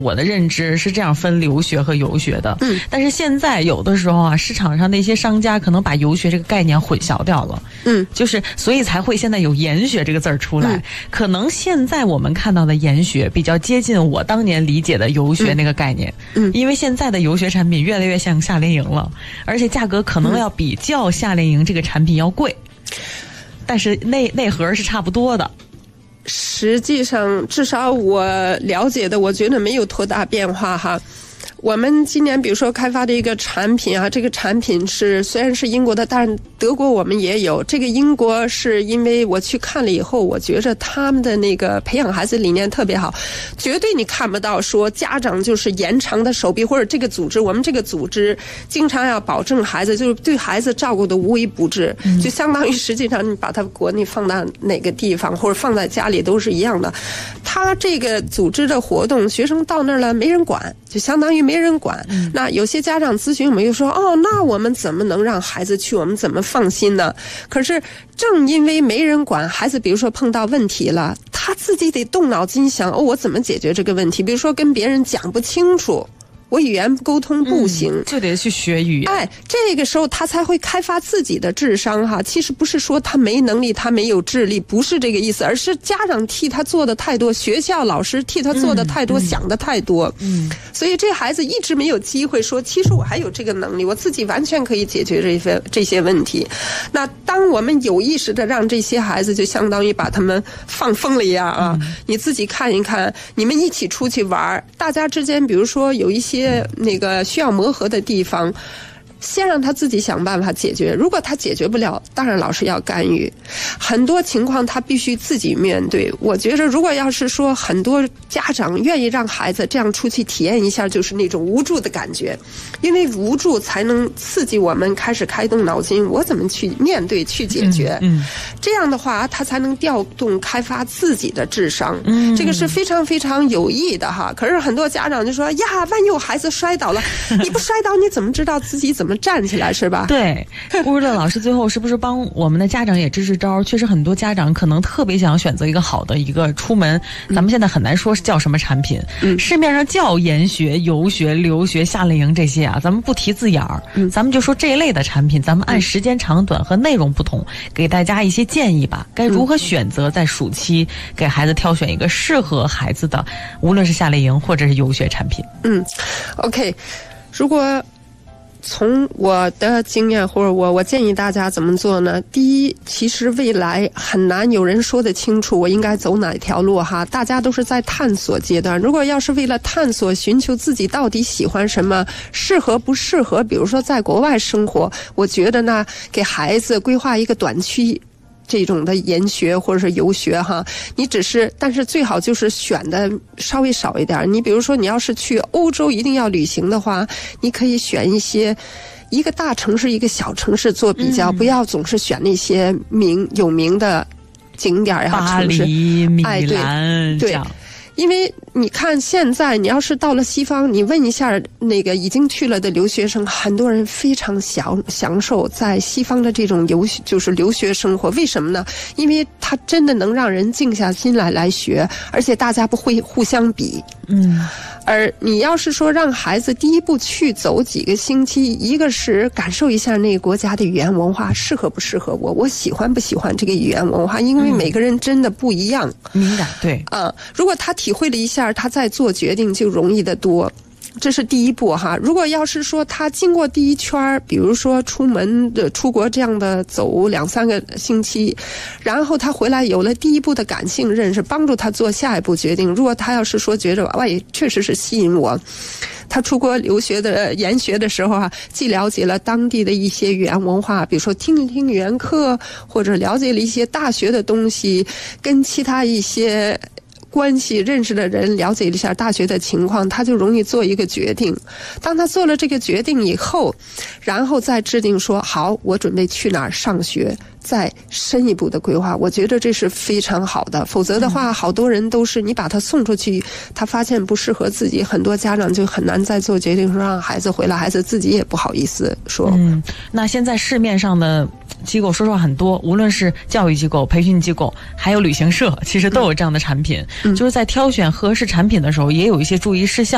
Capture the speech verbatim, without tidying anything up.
我的认知是这样分留学和游学的， 嗯， 但是现在有的时候啊，市场上的一些商家可能把游学这个概念混淆掉了， 嗯， 就是所以才会现在有研学这个字儿出来，嗯，可能现在我们看到的研学比较接近我当年理解的游学那个概念， 嗯， 因为现在的游学产品越来越像夏令营了，而且价格可能要比较夏令营这个产品要贵，嗯，但是内内核是差不多的。 实际上，至少我了解的，我觉得没有多大变化哈。我们今年比如说开发的一个产品啊，这个产品是虽然是英国的，但是德国我们也有。这个英国是因为我去看了以后，我觉着他们的那个培养孩子理念特别好，绝对你看不到说家长就是延长的手臂，或者这个组织，我们这个组织经常要保证孩子就是对孩子照顾的无微不至，嗯，就相当于实际上你把他国内放到哪个地方或者放在家里都是一样的。他这个组织的活动，学生到那儿了没人管，就相当于没人管，嗯，那有些家长咨询我们又说，哦，那我们怎么能让孩子去？我们怎么放心呢？可是正因为没人管，孩子比如说碰到问题了，他自己得动脑筋想，哦，我怎么解决这个问题？比如说跟别人讲不清楚，我语言沟通不行， 嗯，就得去学语言。 哎，这个时候他才会开发自己的智商哈。其实不是说他没能力，他没有智力，不是这个意思，而是家长替他做的太多，学校老师替他做的太多，嗯，想的太多。嗯，所以这孩子一直没有机会说，其实我还有这个能力，我自己完全可以解决这些这些问题。那当我们有意识的让这些孩子，就相当于把他们放风了一样啊，嗯，你自己看一看，你们一起出去玩，大家之间比如说有一些那个需要磨合的地方，先让他自己想办法解决。如果他解决不了，当然老师要干预。很多情况他必须自己面对。我觉得如果要是说很多家长愿意让孩子这样出去体验一下，就是那种无助的感觉，因为无助才能刺激我们开始开动脑筋，我怎么去面对去解决，嗯嗯，这样的话他才能调动开发自己的智商，嗯，这个是非常非常有益的哈。可是很多家长就说呀，万一我孩子摔倒了，你不摔倒你怎么知道自己怎么站起来，是吧？ 对，乌日乐老师最后是不是帮我们的家长也支支招？确实很多家长可能特别想选择一个好的一个出门，嗯，咱们现在很难说是叫什么产品，嗯，市面上叫研学、游学、留学、夏令营这些啊，咱们不提字眼儿，嗯，咱们就说这一类的产品，咱们按时间长短和内容不同，给大家一些建议吧。该如何选择在暑期给孩子挑选一个适合孩子的，无论是夏令营或者是游学产品？ 嗯 ，OK， 如果从我的经验，或者我我建议大家怎么做呢？第一，其实未来很难有人说得清楚我应该走哪条路哈，大家都是在探索阶段。如果要是为了探索，寻求自己到底喜欢什么，适合不适合，比如说在国外生活，我觉得呢，给孩子规划一个短期这种的研学或者是游学哈，你只是，但是最好就是选的稍微少一点。你比如说，你要是去欧洲一定要旅行的话，你可以选一些一个大城市一个小城市做比较，嗯，不要总是选那些名有名的景点呀， 巴黎、米兰， 对。对，因为你看现在你要是到了西方，你问一下那个已经去了的留学生，很多人非常享享受在西方的这种游就是留学生活。为什么呢？因为它真的能让人静下心来来学，而且大家不会互相比。嗯，而你要是说让孩子第一步去走几个星期，一个是感受一下那个国家的语言文化适合不适合我，我喜欢不喜欢这个语言文化，因为每个人真的不一样。 敏感，对啊，如果他体会了一下，他再做决定就容易得多。这是第一步哈。如果要是说他经过第一圈，比如说出门的出国这样的走两三个星期，然后他回来有了第一步的感性认识，帮助他做下一步决定。如果他要是说觉着喂确实是吸引我，他出国留学的研学的时候啊，既了解了当地的一些语言文化，比如说听一听语言课，或者了解了一些大学的东西，跟其他一些关系认识的人了解一下大学的情况，他就容易做一个决定。当他做了这个决定以后，然后再制定说好我准备去哪儿上学，再深一步的规划，我觉得这是非常好的。否则的话，好多人都是你把他送出去，他发现不适合自己，很多家长就很难再做决定，说让孩子回来，孩子自己也不好意思说。 嗯，那现在市面上的机构说实话很多，无论是教育机构、培训机构，还有旅行社，其实都有这样的产品。嗯，就是在挑选合适产品的时候，也有一些注意事项。